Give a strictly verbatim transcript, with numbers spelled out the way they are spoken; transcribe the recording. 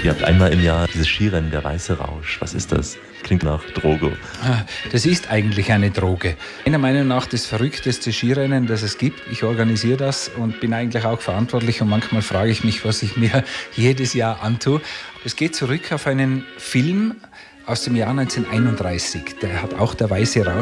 Ihr habt einmal im Jahr dieses Skirennen, der Weiße Rausch. Was ist das? Klingt nach Droge. Das ist eigentlich eine Droge. Meiner Meinung nach das verrückteste Skirennen, das es gibt. Ich organisiere das und bin eigentlich auch verantwortlich und manchmal frage ich mich, was ich mir jedes Jahr antue. Es geht zurück auf einen Film aus dem Jahr neunzehnhunderteinunddreißig. Der hat auch der Weiße Rausch